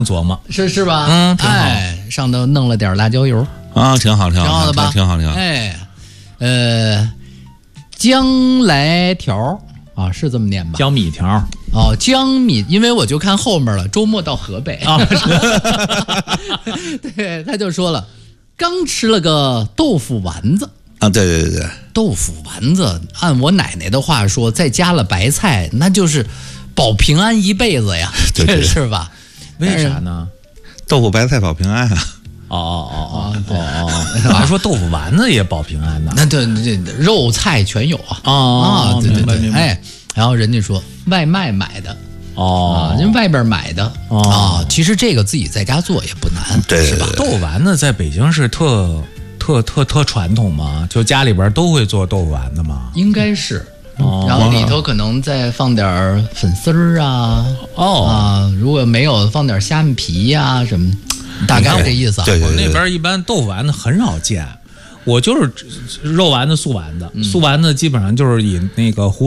琢磨是吧？ 挺好。 哎，上头弄了点辣椒油啊，挺好的吧？ 挺好。 哎，姜来条啊，是这么念吧？ 江米条哦，江米，因为我就看后面了，周末到河北啊，对，他就说了，刚吃了个豆腐丸子啊，对， 豆腐丸子，按我奶奶的话说，再加了白菜，那就是保平安一辈子呀， 对是吧？ 为啥呢？ 豆腐白菜保平安啊！ 我还说豆腐丸子也保平安呢。 那对，肉菜全有啊！对， 明白。 哎，然后人家说外卖买的人外边买的其实这个自己在家做也不难， 对， 是吧？ 豆腐丸子在北京是特传统吗？就家里边都会做豆腐丸子吗？ 应该是。然后里头可能再放点粉丝儿如果没有放点虾米皮呀什么，大概这意思啊。 对， 我们那边一般豆腐丸子很少见，我就是肉丸子、素丸子，素丸子基本上就是以那个